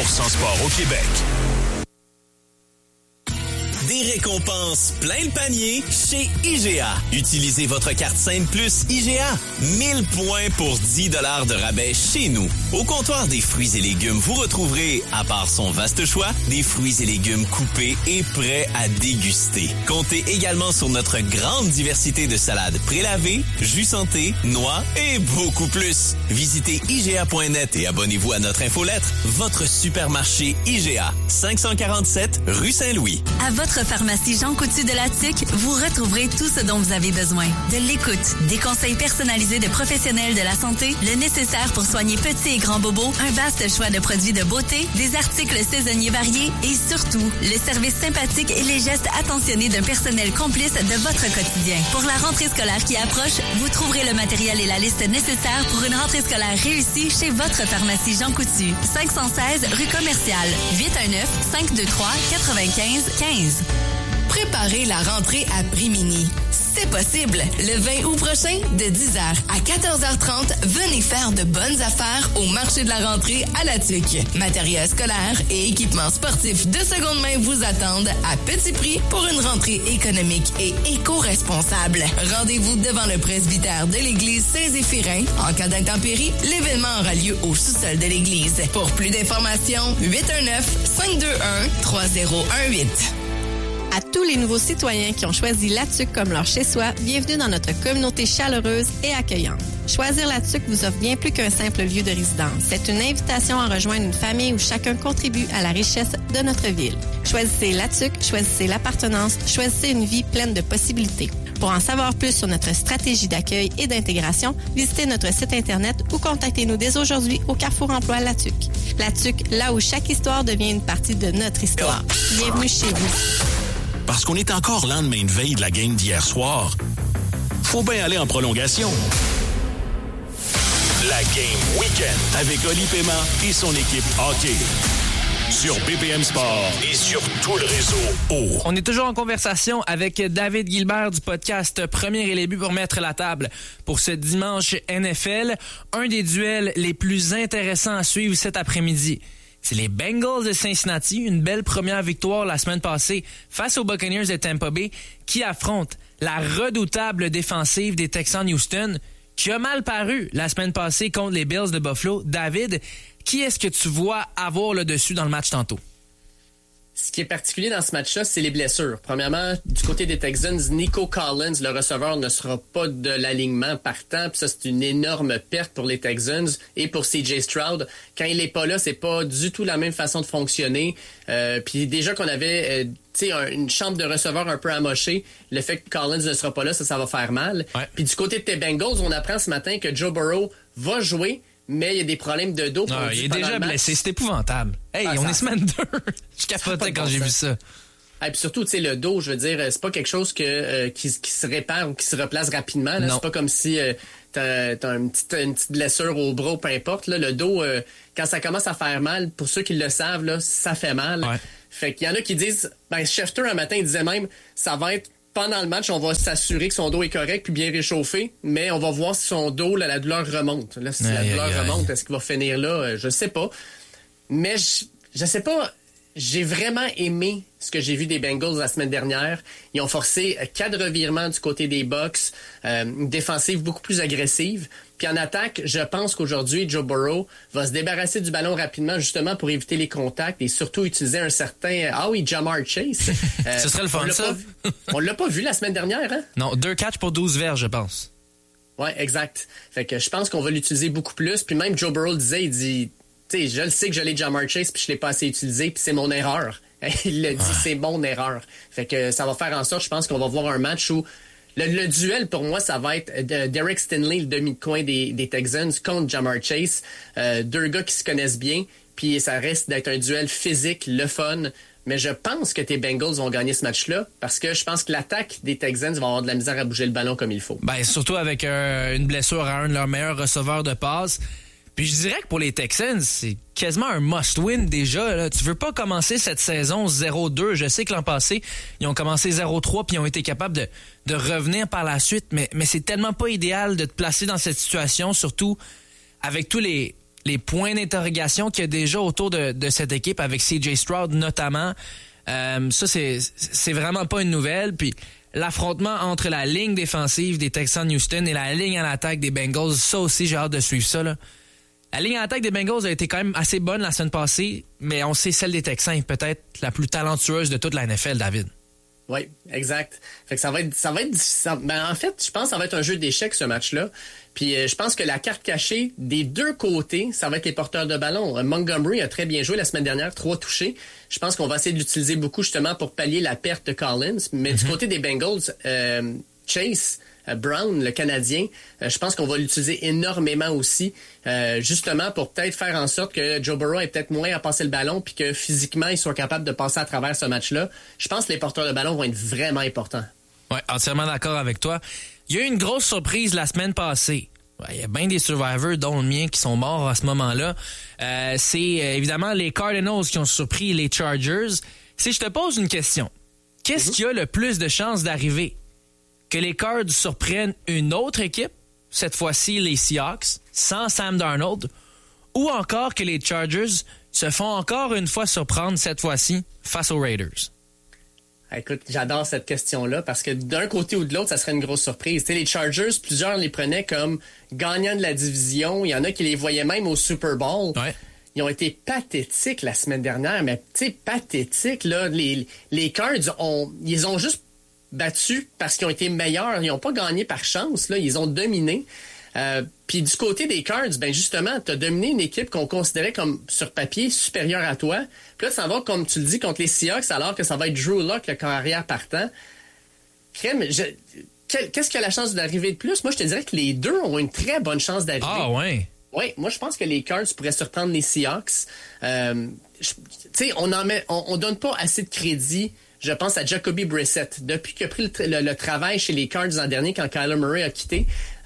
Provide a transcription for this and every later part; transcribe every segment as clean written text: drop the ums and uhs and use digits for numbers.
100% sport au Québec. Des récompenses plein le panier chez IGA. Utilisez votre carte Scène Plus IGA. 1000 points pour 10 $ de rabais chez nous. Au comptoir des fruits et légumes, vous retrouverez, à part son vaste choix, des fruits et légumes coupés et prêts à déguster. Comptez également sur notre grande diversité de salades prélavées, jus santé, noix et beaucoup plus. Visitez IGA.net et abonnez-vous à notre infolettre. Votre supermarché IGA. 547 rue Saint-Louis. À votre pharmacie Jean Coutu de la Tuque, vous retrouverez tout ce dont vous avez besoin. De l'écoute, des conseils personnalisés de professionnels de la santé, le nécessaire pour soigner petits et grands bobos, un vaste choix de produits de beauté, des articles saisonniers variés et surtout, le service sympathique et les gestes attentionnés d'un personnel complice de votre quotidien. Pour la rentrée scolaire qui approche, vous trouverez le matériel et la liste nécessaires pour une rentrée scolaire réussie chez votre pharmacie Jean Coutu. 516 rue Commerciale, 819-523-95-15. Préparez la rentrée à prix mini. C'est possible. Le 20 août prochain, de 10h à 14h30, venez faire de bonnes affaires au marché de la rentrée à la Tuque. Matériel scolaire et équipements sportifs de seconde main vous attendent à petit prix pour une rentrée économique et éco-responsable. Rendez-vous devant le presbytère de l'église Saint-Zéphirin. En cas d'intempérie, l'événement aura lieu au sous-sol de l'église. Pour plus d'informations, 819-521-3018. À tous les nouveaux citoyens qui ont choisi La Tuque comme leur chez-soi, bienvenue dans notre communauté chaleureuse et accueillante. Choisir La Tuque vous offre bien plus qu'un simple lieu de résidence. C'est une invitation à rejoindre une famille où chacun contribue à la richesse de notre ville. Choisissez La Tuque, choisissez l'appartenance, choisissez une vie pleine de possibilités. Pour en savoir plus sur notre stratégie d'accueil et d'intégration, visitez notre site Internet ou contactez-nous dès aujourd'hui au Carrefour Emploi La Tuque. La Tuque, là où chaque histoire devient une partie de notre histoire. Bienvenue chez vous. Parce qu'on est encore lendemain de veille de la game d'hier soir, faut bien aller en prolongation. La game week-end avec Oli Paiement et son équipe hockey. Sur BPM Sport et sur tout le réseau. On est toujours en conversation avec David Gilbert du podcast Premier et les buts pour mettre la table pour ce dimanche NFL. Un des duels les plus intéressants à suivre cet après-midi. C'est les Bengals de Cincinnati, une belle première victoire la semaine passée face aux Buccaneers de Tampa Bay, qui affrontent la redoutable défensive des Texans Houston, qui a mal paru la semaine passée contre les Bills de Buffalo. David, qui est-ce que tu vois avoir le dessus dans le match tantôt? Ce qui est particulier dans ce match-là, c'est les blessures. Premièrement, du côté des Texans, Nico Collins, le receveur, ne sera pas de l'alignement partant. Puis ça, c'est une énorme perte pour les Texans et pour CJ Stroud. Quand il est pas là, c'est pas du tout la même façon de fonctionner. Puis déjà qu'on avait une chambre de receveur un peu amochée, le fait que Collins ne sera pas là, ça va faire mal. Ouais. Puis du côté de tes Bengals, on apprend ce matin que Joe Burrow va jouer, mais il y a des problèmes de dos. Il est déjà blessé, c'est épouvantable. Hey, on est semaine 2. Je capotais quand j'ai vu ça. Et puis surtout, tu sais, le dos, je veux dire, c'est pas quelque chose qui se répare ou qui se replace rapidement. Là. C'est pas comme si t'as une petite blessure au bras, peu importe. Là. Le dos, quand ça commence à faire mal, pour ceux qui le savent, là, ça fait mal. Ouais. Fait qu'il y en a qui disent, Schefter, un matin, il disait même, ça va être pendant le match, on va s'assurer que son dos est correct puis bien réchauffé, mais on va voir si son dos, là, la douleur remonte. Là, si la douleur remonte, est-ce qu'il va finir là? Je sais pas. Mais je sais pas. J'ai vraiment aimé ce que j'ai vu des Bengals la semaine dernière. Ils ont forcé 4 revirements du côté des Bucs, une défensive beaucoup plus agressive. Puis en attaque, je pense qu'aujourd'hui, Joe Burrow va se débarrasser du ballon rapidement justement pour éviter les contacts et surtout utiliser un certain... Ja'Marr Chase. Ce serait le fun, ça. On l'a pas vu la semaine dernière, hein? Non, 2 catchs pour 12 verges, je pense. Ouais, exact. Fait que je pense qu'on va l'utiliser beaucoup plus. Puis même Joe Burrow disait, il dit... Tu sais, je le sais que je l'ai Ja'Marr Chase puis je l'ai pas assez utilisé puis c'est mon erreur. Il le dit, c'est mon erreur. Fait que ça va faire en sorte, je pense qu'on va voir un match où le duel, pour moi, ça va être Derek Stingley, le demi-coin des Texans, contre Ja'Marr Chase. 2 gars qui se connaissent bien, puis ça reste d'être un duel physique, le fun. Mais je pense que tes Bengals vont gagner ce match-là parce que je pense que l'attaque des Texans va avoir de la misère à bouger le ballon comme il faut. Surtout avec une blessure à un de leurs meilleurs receveurs de passe. Puis je dirais que pour les Texans, c'est quasiment un must-win déjà. Là. Tu veux pas commencer cette saison 0-2. Je sais que l'an passé, ils ont commencé 0-3 puis ils ont été capables de revenir par la suite. Mais c'est tellement pas idéal de te placer dans cette situation, surtout avec tous les les points d'interrogation qu'il y a déjà autour de cette équipe, avec CJ Stroud notamment. Ça, c'est vraiment pas une nouvelle. Puis l'affrontement entre la ligne défensive des Texans de Houston et la ligne à l'attaque des Bengals, ça aussi, j'ai hâte de suivre ça, là. La ligne à l'attaque des Bengals a été quand même assez bonne la semaine passée, mais on sait celle des Texans est peut-être la plus talentueuse de toute la NFL, David. Oui, exact. Fait que ça va être difficile. Ben, en fait, je pense que ça va être un jeu d'échecs, ce match-là. Puis je pense que la carte cachée des deux côtés, ça va être les porteurs de ballon. Montgomery a très bien joué la semaine dernière, 3 touchés. Je pense qu'on va essayer de l'utiliser beaucoup justement pour pallier la perte de Collins. Mais du côté des Bengals, Chase Brown, le Canadien, je pense qu'on va l'utiliser énormément aussi, justement pour peut-être faire en sorte que Joe Burrow ait peut-être moins à passer le ballon puis que physiquement, ils soient capables de passer à travers ce match-là. Je pense que les porteurs de ballon vont être vraiment importants. Oui, entièrement d'accord avec toi. Il y a eu une grosse surprise la semaine passée. Il y a bien des survivors, dont le mien, qui sont morts à ce moment-là. C'est évidemment les Cardinals qui ont surpris les Chargers. Si je te pose une question, qu'est-ce qui a le plus de chances d'arriver? Que les Cards surprennent une autre équipe, cette fois-ci les Seahawks, sans Sam Darnold, ou encore que les Chargers se font encore une fois surprendre, cette fois-ci, face aux Raiders? Écoute, j'adore cette question-là parce que d'un côté ou de l'autre, ça serait une grosse surprise. Tu sais, les Chargers, plusieurs les prenaient comme gagnants de la division. Il y en a qui les voyaient même au Super Bowl. Ouais. Ils ont été pathétiques la semaine dernière, mais tu sais, pathétiques, là. Les Cards, ils ont juste battus parce qu'ils ont été meilleurs. Ils n'ont pas gagné par chance, là. Ils ont dominé. Puis du côté des Cards, ben justement, tu as dominé une équipe qu'on considérait comme, sur papier, supérieure à toi. Puis là, ça va, comme tu le dis, contre les Seahawks, alors que ça va être Drew Lock, le corps arrière partant. Crème, qu'est-ce qui a la chance d'arriver de plus? Moi, je te dirais que les deux ont une très bonne chance d'arriver. Ah, ouais? Oui, moi, je pense que les Cards pourraient surprendre les Seahawks. Tu sais, on donne pas assez de crédit, je pense, à Jacoby Brissett. Depuis qu'il a pris le travail chez les Cards l'an dernier, quand Kyler Murray a quitté,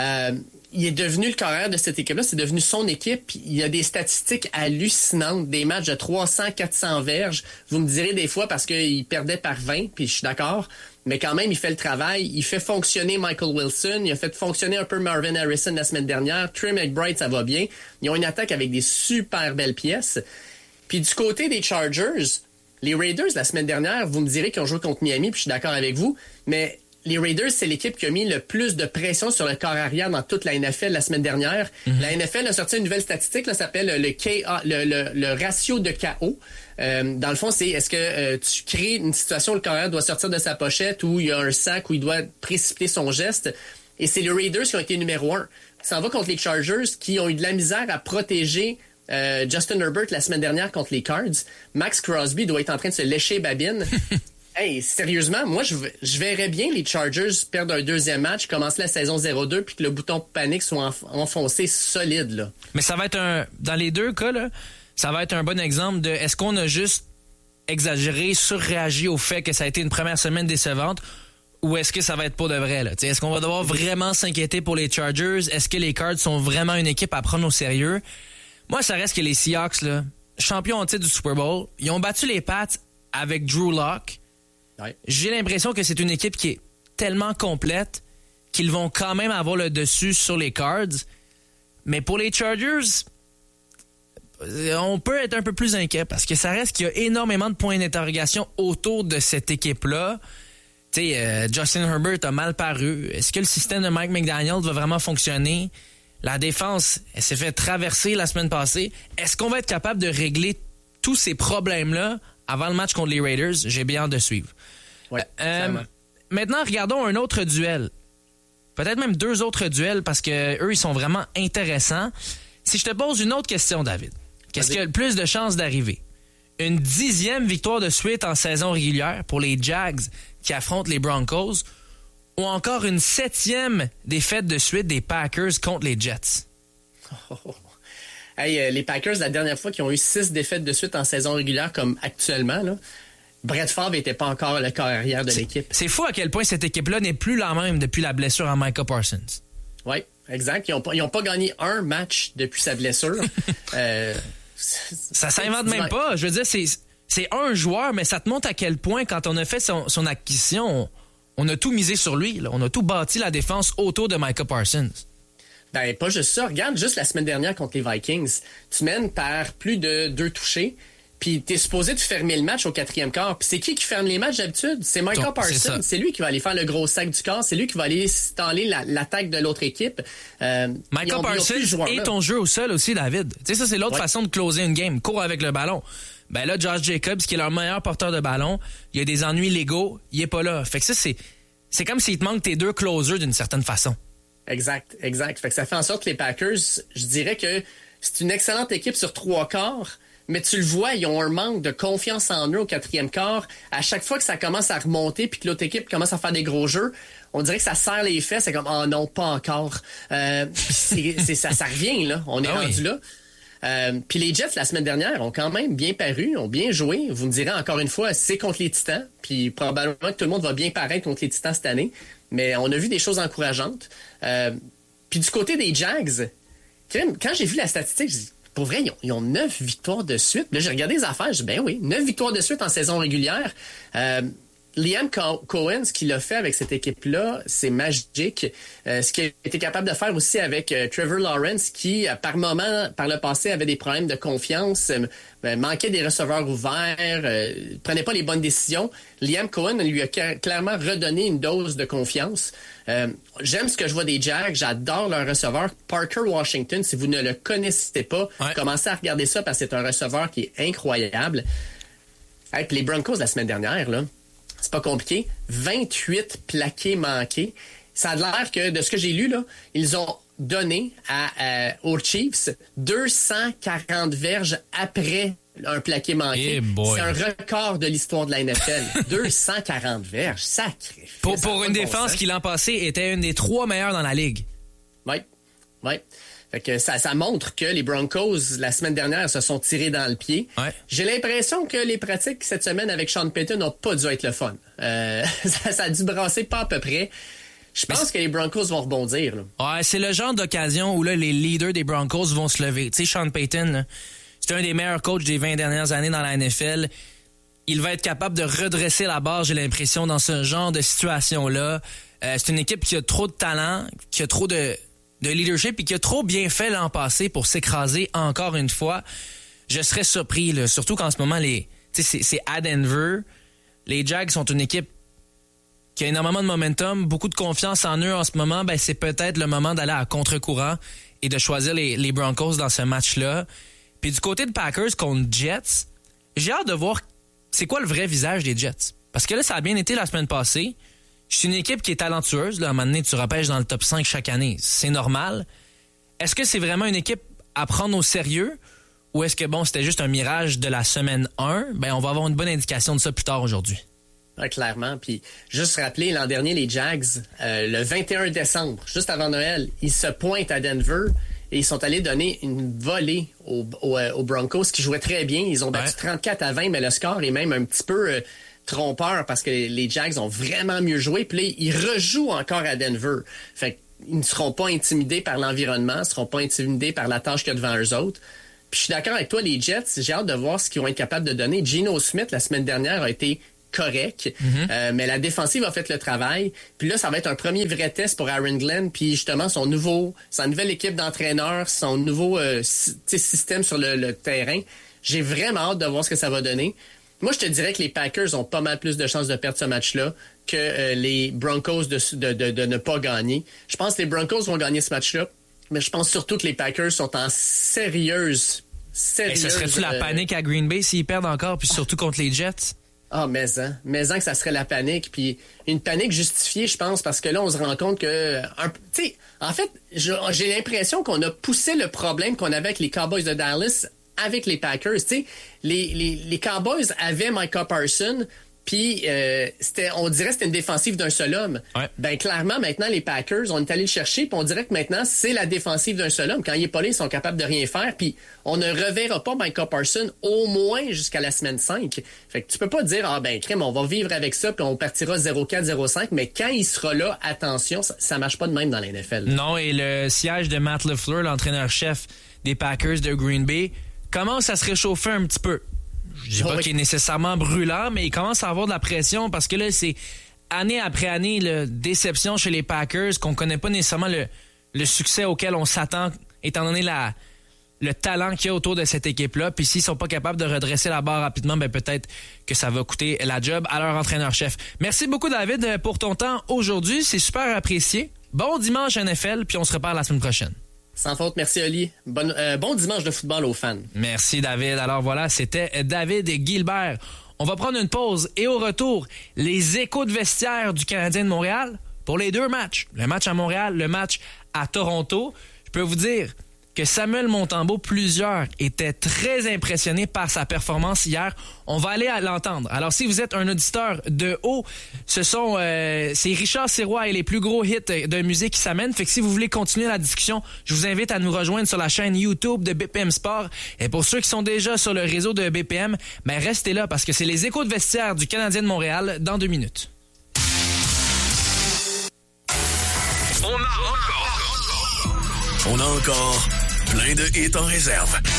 il est devenu le carrière de cette équipe-là. C'est devenu son équipe. Il y a des statistiques hallucinantes, des matchs de 300, 400 verges. Vous me direz des fois parce qu'il perdait par 20, puis je suis d'accord. Mais quand même, il fait le travail. Il fait fonctionner Michael Wilson. Il a fait fonctionner un peu Marvin Harrison la semaine dernière. Trey McBride, ça va bien. Ils ont une attaque avec des super belles pièces. Puis du côté des Chargers, les Raiders, la semaine dernière, vous me direz qu'ils ont joué contre Miami, puis je suis d'accord avec vous, mais les Raiders, c'est l'équipe qui a mis le plus de pression sur le corps arrière dans toute la NFL la semaine dernière. La NFL a sorti une nouvelle statistique, là, ça s'appelle le ratio de KO. Dans le fond, c'est est-ce que tu crées une situation où le corps arrière doit sortir de sa pochette, où il y a un sac, où il doit précipiter son geste. Et c'est les Raiders qui ont été numéro 1. Ça en va contre les Chargers qui ont eu de la misère à protéger Justin Herbert la semaine dernière contre les Cards. Max Crosby doit être en train de se lécher babine. Hey, sérieusement, moi, je verrais bien les Chargers perdre un deuxième match, commencer la saison 0-2, puis que le bouton panique soit enfoncé solide, là. Mais ça va être dans les deux cas, là, ça va être un bon exemple de est-ce qu'on a juste exagéré, surréagi au fait que ça a été une première semaine décevante, ou est-ce que ça va être pour de vrai, là? T'sais, est-ce qu'on va devoir vraiment s'inquiéter pour les Chargers? Est-ce que les Cards sont vraiment une équipe à prendre au sérieux? Moi, ça reste que les Seahawks, là, champions en titre du Super Bowl, ils ont battu les Pats avec Drew Lock. Ouais. J'ai l'impression que c'est une équipe qui est tellement complète qu'ils vont quand même avoir le dessus sur les Cards. Mais pour les Chargers, on peut être un peu plus inquiet parce que ça reste qu'il y a énormément de points d'interrogation autour de cette équipe-là. Tu sais, Justin Herbert a mal paru. Est-ce que le système de Mike McDaniel va vraiment fonctionner? La défense, elle s'est fait traverser la semaine passée. Est-ce qu'on va être capable de régler tous ces problèmes-là avant le match contre les Raiders? J'ai bien hâte de suivre. Ouais, maintenant, regardons un autre duel. Peut-être même deux autres duels parce que eux, ils sont vraiment intéressants. Si je te pose une autre question, David, qu'est-ce qui a le plus de chances d'arriver? Une 10e victoire de suite en saison régulière pour les Jags qui affrontent les Broncos ou encore une 7e défaite de suite des Packers contre les Jets? Hey, les Packers, la dernière fois qu'ils ont eu 6 défaites de suite en saison régulière comme actuellement, là, Brett Favre n'était pas encore le corps arrière de l'équipe. C'est fou à quel point cette équipe-là n'est plus la même depuis la blessure à Micah Parsons. Oui, exact. Ils n'ont pas gagné un match depuis sa blessure. Ça s'invente même pas. Je veux dire, c'est un joueur, mais ça te montre à quel point, quand on a fait son acquisition, on a tout misé sur lui. Là. On a tout bâti la défense autour de Micah Parsons. Ben, pas juste ça. Regarde, juste la semaine dernière contre les Vikings. Tu mènes par plus de 2 touchés. Puis t'es supposé de fermer le match au 4e quart. Puis c'est qui ferme les matchs d'habitude? C'est Micah Parsons. C'est lui qui va aller faire le gros sac du quart. C'est lui qui va aller staller l'attaque de l'autre équipe. Micah Parsons et ton jeu au sol aussi, David. Tu sais, ça, c'est l'autre façon de closer une game. Cours avec le ballon. Ben là, Josh Jacobs, qui est leur meilleur porteur de ballon, il y a des ennuis légaux, il est pas là. Fait que ça, c'est comme s'il te manque tes 2 closers d'une certaine façon. Exact. Fait que ça fait en sorte que les Packers, je dirais que c'est une excellente équipe sur 3 quarts. Mais tu le vois, ils ont un manque de confiance en eux au 4e quart. À chaque fois que ça commence à remonter puis que l'autre équipe commence à faire des gros jeux, on dirait que ça serre les fesses. C'est comme, oh non, pas encore. Ça revient, là. On est rendu là. Puis les Jets, la semaine dernière, ont quand même bien paru, ont bien joué. Vous me direz encore une fois, c'est contre les Titans. Puis probablement que tout le monde va bien paraître contre les Titans cette année. Mais on a vu des choses encourageantes. Puis du côté des Jags, quand j'ai vu la statistique, je dis, pour vrai, ils ont 9 victoires de suite. Là, j'ai regardé les affaires, je dis, ben oui, 9 victoires de suite en saison régulière. Liam Cohen, ce qu'il a fait avec cette équipe-là, c'est magique. Ce qu'il a été capable de faire aussi avec Trevor Lawrence, qui, par moment, par le passé, avait des problèmes de confiance, manquait des receveurs ouverts, prenait pas les bonnes décisions. Liam Cohen lui a clairement redonné une dose de confiance. J'aime ce que je vois des Jags. J'adore leur receveur. Parker Washington, si vous ne le connaissez pas, commencez à regarder ça parce que c'est un receveur qui est incroyable. Hey, puis les Broncos, la semaine dernière, là, c'est pas compliqué. 28 plaqués manqués. Ça a l'air que, de ce que j'ai lu, là, ils ont donné aux Chiefs 240 verges après un plaqué manqué. C'est un record de l'histoire de la NFL. 240 verges, sacré. Pour une défense qui, l'an passé, était une des 3 meilleures dans la Ligue. Oui. Fait que ça montre que les Broncos, la semaine dernière, se sont tirés dans le pied. Ouais. J'ai l'impression que les pratiques cette semaine avec Sean Payton n'ont pas dû être le fun. Ça a dû brasser pas à peu près. Je pense que les Broncos vont rebondir. Là. Ouais, c'est le genre d'occasion où là, les leaders des Broncos vont se lever. Tu sais, Sean Payton, là, c'est un des meilleurs coachs des 20 dernières années dans la NFL. Il va être capable de redresser la barre, j'ai l'impression, dans ce genre de situation-là. C'est une équipe qui a trop de talent, qui a trop de leadership et qui a trop bien fait l'an passé pour s'écraser encore une fois. Je serais surpris, là, surtout qu'en ce moment, c'est à Denver. Les Jags sont une équipe qui a énormément de momentum, beaucoup de confiance en eux en ce moment. Ben, c'est peut-être le moment d'aller à contre-courant et de choisir les Broncos dans ce match-là. Puis du côté de Packers contre Jets, j'ai hâte de voir c'est quoi le vrai visage des Jets. Parce que là, ça a bien été la semaine passée. C'est une équipe qui est talentueuse. Là, à un moment donné, tu repêches dans le top 5 chaque année. C'est normal. Est-ce que c'est vraiment une équipe à prendre au sérieux? Ou est-ce que, c'était juste un mirage de la semaine 1? Ben, on va avoir une bonne indication de ça plus tard aujourd'hui. Ouais, clairement. Puis, juste rappeler, l'an dernier, les Jags, le 21 décembre, juste avant Noël, ils se pointent à Denver et ils sont allés donner une volée aux Broncos qui jouaient très bien. Ils ont battu 34-20, mais le score est même un petit peu... trompeur parce que les Jags ont vraiment mieux joué. Puis là, ils rejouent encore à Denver. Fait qu'ils ne seront pas intimidés par l'environnement, ne seront pas intimidés par la tâche qu'il y a devant eux autres. Puis je suis d'accord avec toi, les Jets, j'ai hâte de voir ce qu'ils vont être capables de donner. Geno Smith, la semaine dernière, a été correct, mais la défensive a fait le travail. Puis là, ça va être un premier vrai test pour Aaron Glenn, puis justement sa nouvelle équipe d'entraîneurs, son nouveau système sur le terrain. J'ai vraiment hâte de voir ce que ça va donner. Moi, je te dirais que les Packers ont pas mal plus de chances de perdre ce match-là que les Broncos de ne pas gagner. Je pense que les Broncos vont gagner ce match-là, mais je pense surtout que les Packers sont en sérieuse. Et ce serait-tu la panique à Green Bay s'ils perdent encore, puis surtout contre les Jets? Ah, mais que ça serait la panique. Puis une panique justifiée, je pense, parce que là, on se rend compte que... en fait, j'ai l'impression qu'on a poussé le problème qu'on avait avec les Cowboys de Dallas avec les Packers. Tu sais, les Cowboys avaient Micah Parsons, puis on dirait que c'était une défensive d'un seul homme. Ouais. Ben clairement, maintenant, les Packers, on est allé le chercher, puis on dirait que maintenant, c'est la défensive d'un seul homme. Quand il est pas là, ils sont capables de rien faire, puis on ne reverra pas Micah Parsons au moins jusqu'à la semaine 5. Fait que tu peux pas dire, crème, on va vivre avec ça, puis on partira 0-4, 0-5, mais quand il sera là, attention, ça marche pas de même dans la NFL. Non, et le siège de Matt LaFleur, l'entraîneur-chef des Packers de Green Bay, commence à se réchauffer un petit peu. Je dis pas qu'il est nécessairement brûlant, mais il commence à avoir de la pression parce que là, c'est année après année, déception chez les Packers, qu'on connaît pas nécessairement le succès auquel on s'attend, étant donné le talent qu'il y a autour de cette équipe-là. Puis s'ils sont pas capables de redresser la barre rapidement, ben peut-être que ça va coûter la job à leur entraîneur-chef. Merci beaucoup, David, pour ton temps aujourd'hui. C'est super apprécié. Bon dimanche NFL, puis on se reparle la semaine prochaine. Sans faute, merci Oli. Bon dimanche de football aux fans. Merci David. Alors voilà, c'était David Guilbert. On va prendre une pause et au retour, les échos de vestiaire du Canadien de Montréal pour les 2 matchs. Le match à Montréal, le match à Toronto. Je peux vous dire que Samuel Montembeault, plusieurs étaient très impressionnés par sa performance hier. On va aller à l'entendre. Alors, si vous êtes un auditeur de haut, c'est Richard Sirois et les plus gros hits de musique qui s'amènent. Fait que si vous voulez continuer la discussion, je vous invite à nous rejoindre sur la chaîne YouTube de BPM Sport. Et pour ceux qui sont déjà sur le réseau de BPM, ben restez là parce que c'est les échos de vestiaire du Canadien de Montréal dans 2 minutes. On a encore plein de hits en réserve.